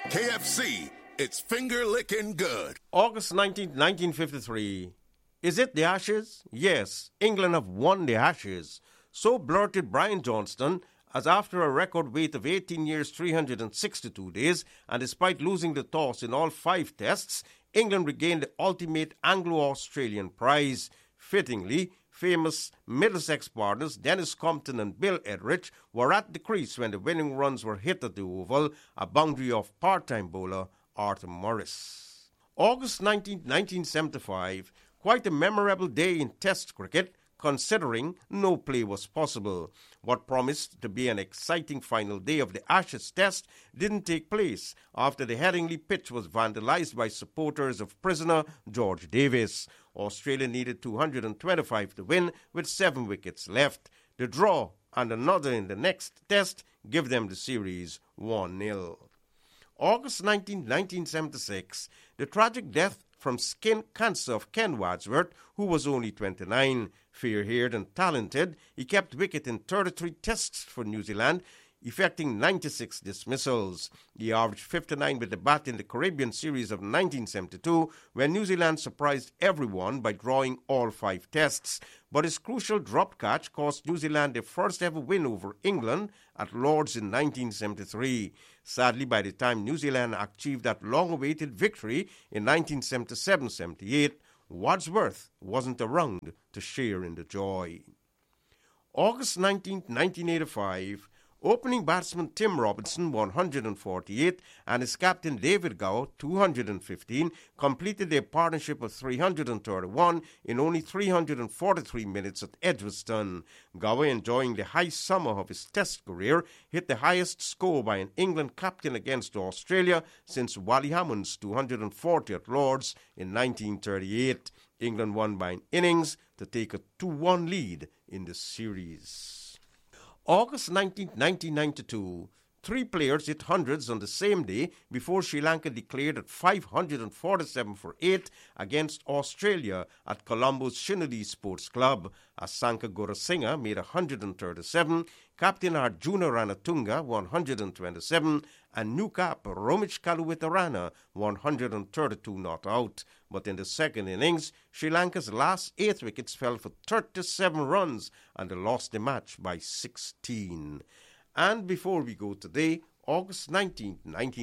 KFC, it's finger-licking good. August 19, 1953. Is it the Ashes? Yes, England have won the Ashes. So blurted Brian Johnston, as after a record wait of 18 years, 362 days, and despite losing the toss in all 5 tests, England regained the ultimate Anglo-Australian prize. Fittingly, famous Middlesex partners Dennis Compton and Bill Edrich were at the crease when the winning runs were hit at the Oval, a boundary of part-time bowler Arthur Morris. August 19, 1975, quite a memorable day in Test cricket, considering no play was possible. What promised to be an exciting final day of the Ashes Test didn't take place after the Headingley pitch was vandalized by supporters of prisoner George Davis. Australia needed 225 to win with 7 wickets left. The draw and another in the next test give them the series 1-0. August 19, 1976, the tragic death from skin cancer of Ken Wadsworth, who was only 29. Fair-haired and talented, he kept wicket in 33 tests for New Zealand, effecting 96 dismissals. He averaged 59 with the bat in the Caribbean Series of 1972, when New Zealand surprised everyone by drawing all 5 tests. But his crucial drop catch cost New Zealand their first ever win over England at Lord's in 1973. Sadly, by the time New Zealand achieved that long-awaited victory in 1977-78, Wadsworth wasn't around to share in the joy. August 19, 1985, opening batsman Tim Robinson, 148, and his captain David Gower, 215, completed their partnership of 331 in only 343 minutes at Edgbaston. Gower, enjoying the high summer of his Test career, hit the highest score by an England captain against Australia since Wally Hammond's 240 at Lord's in 1938. England won by an innings to take a 2-1 lead in the series. August 19, 1992, 3 players hit hundreds on the same day before Sri Lanka declared at 547 for 8 against Australia at Colombo's Shinadi Sports Club. Asanka Gurasinghe made 137, Captain Arjuna Ranatunga 127, and new cap Romesh Kaluwitharana 132 not out. But in the second innings, Sri Lanka's last 8 wickets fell for 37 runs and they lost the match by 16. And before we go today, August 19,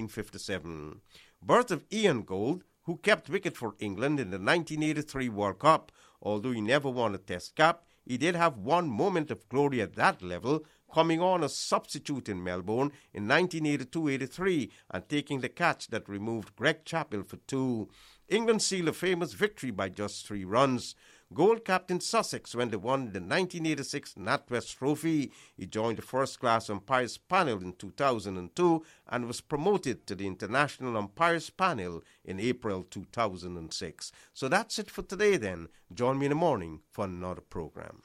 1957, birth of Ian Gold, who kept wicket for England in the 1983 World Cup. Although he never won a Test cap, he did have one moment of glory at that level, coming on as substitute in Melbourne in 1982-83 and taking the catch that removed Greg Chappell for 2. England sealed a famous victory by just 3 runs. Gold captained Sussex when they won the 1986 NatWest Trophy. He joined the first-class umpires panel in 2002 and was promoted to the International Umpires Panel in April 2006. So that's it for today then. Join me in the morning for another program.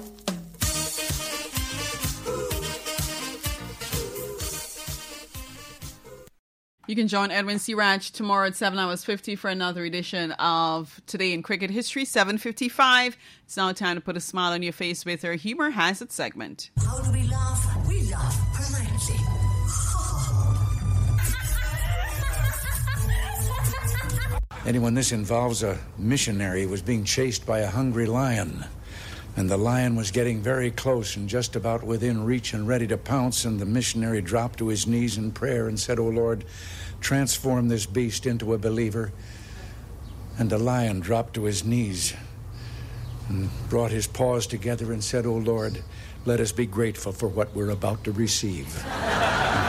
You can join Edwin Siraj tomorrow at 7:50 for another edition of Today in Cricket History, 7:55. It's now time to put a smile on your face with our Humor Has It segment. How do we laugh? We laugh permanently. Anyone this involves a missionary was being chased by a hungry lion. And the lion was getting very close and just about within reach and ready to pounce, and the missionary dropped to his knees in prayer and said, "Oh Lord, transform this beast into a believer." And the lion dropped to his knees and brought his paws together and said, "Oh Lord, let us be grateful for what we're about to receive."